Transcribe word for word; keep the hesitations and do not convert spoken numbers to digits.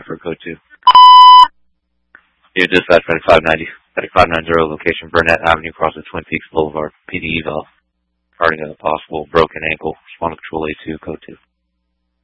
looking for code two. You dispatch thirty-five ninety, thirty-five ninety, location Burnett Avenue, across the Twin Peaks Boulevard, P D eval. Regarding a possible broken ankle, respond to Control A two, code two.